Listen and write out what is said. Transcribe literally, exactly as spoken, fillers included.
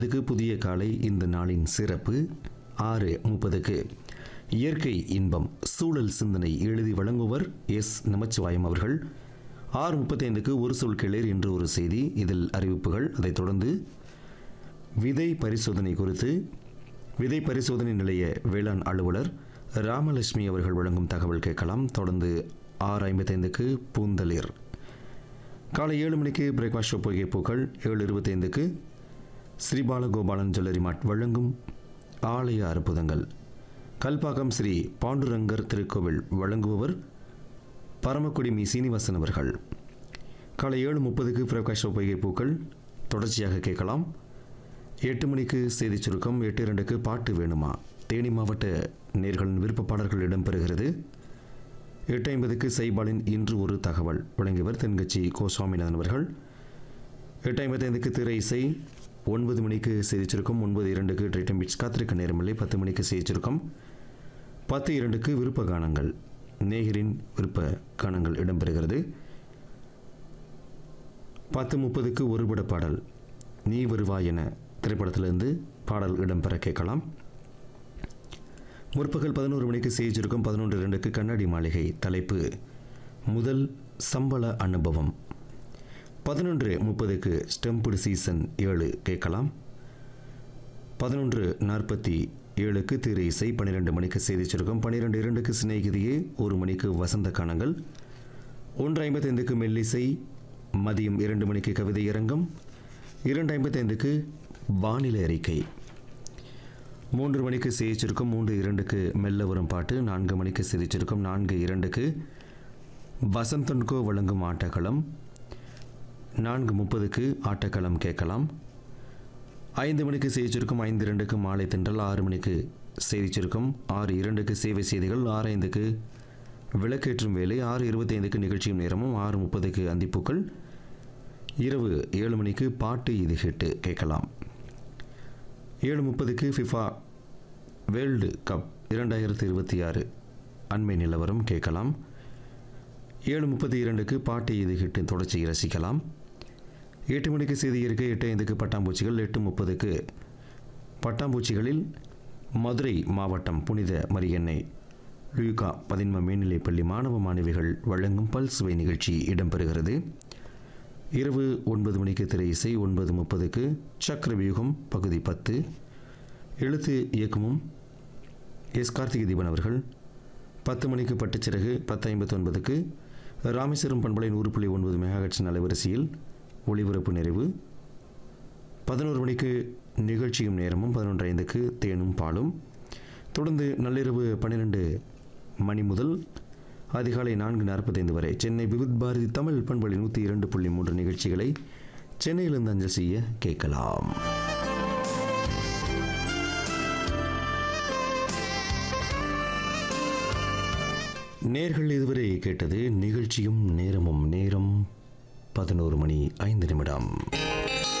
இதுக்கு புதிய காலை இந்த நாளின் சிறப்பு. ஆறு முப்பதுக்கு இயற்கை இன்பம் சூழல் சிந்தனை எழுதி வழங்குவர் எஸ் நமச்சிவாயம் அவர்கள். ஆறு முப்பத்தைந்துக்கு ஒரு சொல் கிளர் என்று ஒரு செய்தி, இதில் அறிவிப்புகள். அதைத் தொடர்ந்து விதை பரிசோதனை குறித்து விதை பரிசோதனை நிலைய வேளாண் அலுவலர் ராமலட்சுமி அவர்கள் வழங்கும் தகவல் கேட்கலாம். தொடர்ந்து ஆறு ஐம்பத்தைந்துக்கு பூந்தளிர். காலை ஏழு மணிக்கு பிரேக்ஃபாஸ்ட் ஷோ பொய்கை பூக்கள். ஏழு இருபத்தைந்துக்கு ஸ்ரீபாலகோபாலன் ஜுவல்லரி மார்ட் வழங்கும் ஆலய அற்புதங்கள். கல்பாக்கம் ஸ்ரீ பாண்டுரங்கர் திருக்கோவில் வழங்குபவர் பரமக்குடி மீ சீனிவாசன் அவர்கள். காலை ஏழு முப்பதுக்கு பிரகாஷ் பொய்கை பூக்கள் தொடர்ச்சியாக கேட்கலாம். எட்டு மணிக்கு செய்தி சுருக்கம். எட்டு இரண்டுக்கு பாட்டு வேணுமா தேனி மாவட்ட நேர்களின் விருப்ப பாடல்கள் இடம்பெறுகிறது. எட்டு ஐம்பதுக்கு சைபாலின் இன்று ஒரு தகவல் வழங்கியவர் தென்கட்சி கோ சுவாமிநாதன் அவர்கள். எட்டு ஐம்பத்தைந்துக்கு திரை இசை. ஒன்பது மணிக்கு செய்தி சுருக்கம். ஒன்பது இரண்டுக்கு ட்ரைட்டம் பீட்ஸ் காத்திருக்க நேரமில்லை. பத்து மணிக்கு செய்தி சுருக்கம். பத்து இரண்டுக்கு விருப்ப கானங்கள் நேயரின் விருப்ப கானங்கள் இடம்பெறுகிறது. பத்து முப்பதுக்கு ஒருபட பாடல் நீ வருவாய் என திரைப்படத்திலிருந்து பாடல் இடம்பெற கேட்கலாம். முற்பகல் பதினோரு மணிக்கு செய்தி சுருக்கம். பதினொன்று இரண்டுக்கு கண்ணாடி மாளிகை. தலைப்பு முதல் சம்பள அனுபவம். பதினொன்று முப்பதுக்கு ஸ்டெம்புடு சீசன் ஏழு கேட்கலாம். பதினொன்று நாற்பத்தி ஏழுக்கு திரு இசை. பன்னிரெண்டு மணிக்கு செய்தி சுருக்கம். பன்னிரெண்டு இரண்டுக்கு சிநேகிதியே. ஒரு மணிக்கு வசந்த கானங்கள். ஒன்று ஐம்பத்தைந்துக்கு மெல்லிசை. மதியம் இரண்டு மணிக்கு கவிதை அரங்கம். இரண்டு ஐம்பத்தைந்துக்கு வானிலை அறிக்கை. மூன்று மணிக்கு செய்தி சுருக்கம். மூன்று இரண்டுக்கு மெல்ல வரும் பாட்டு. நான்கு மணிக்கு செய்தி சுருக்கம். நான்கு இரண்டுக்கு வசந்தன்கோ வழங்கும் ஆட்டக்களம். நான்கு முப்பதுக்கு ஆட்டக்களம் கேட்கலாம். ஐந்து மணிக்கு செய்தி சுருக்கம். ஐந்து இரண்டுக்கு மாலை தென்றல். ஆறு மணிக்கு செய்தி சுருக்கம். ஆறு இரண்டுக்கு சேவை செய்திகள். ஆறு ஐந்துக்கு விளக்கேற்றும் வேலை. ஆறு இருபத்தி ஐந்துக்கு நிகழ்ச்சியும் நேரமும். ஆறு முப்பதுக்கு அந்திப்பூக்கள். இரவு ஏழு மணிக்கு பாட்டு இது ஹிட்டு கேட்கலாம். ஏழு முப்பதுக்கு ஃபிஃபா வேர்ல்டு கப் இரண்டாயிரத்தி இருபத்தி ஆறு அண்மை நிலவரம் கேட்கலாம். ஏழு முப்பத்தி இரண்டுக்கு பாட்டு இது ஹிட்டு தொடர்ச்சியை ரசிக்கலாம். எட்டு மணிக்கு செய்தி இருக்க. எட்டு ஐந்துக்கு பட்டாம்பூச்சிகள். எட்டு முப்பதுக்கு பட்டாம்பூச்சிகளில் மதுரை மாவட்டம் புனித மரியன்னை லுயூகா பதின்ம மேல்நிலைப்பள்ளி மாணவ மாணவிகள் வழங்கும் பல்சுவை நிகழ்ச்சி இடம்பெறுகிறது. இரவு ஒன்பது மணிக்கு திரை இசை. ஒன்பது முப்பதுக்கு சக்கர வியூகம் பகுதி பத்து. எழுத்து இயக்கமும் எஸ் கார்த்திகை தீபன் அவர்கள். பத்து மணிக்கு பட்டுச்சிறகு. பத்து ஐம்பத்தி ஒன்பதுக்கு ராமேஸ்வரம் பண்பலை நூறு புள்ளி ஒன்பது மெகாஹெர்ட்ஸ் அலைவரிசையில் ஒளிபரப்பு நிறைவு. பதினோரு மணிக்கு நிகழ்ச்சியும் நேரமும். பதினொன்று ஐந்துக்கு தேனும் பாலும். தொடர்ந்து நள்ளிரவு பன்னிரெண்டு மணி முதல் அதிகாலை நான்கு நாற்பத்தைந்து வரை சென்னை விவித் பாரதி தமிழ் பண்பலை நூற்றி இரண்டு புள்ளி மூன்று நிகழ்ச்சிகளை சென்னையிலிருந்து அஞ்சல் செய்ய கேட்கலாம். நேர்கள் இதுவரை கேட்டது நிகழ்ச்சியும் நேரமும். நேரம் பதினோரு மணி ஐந்து நிமிடம்.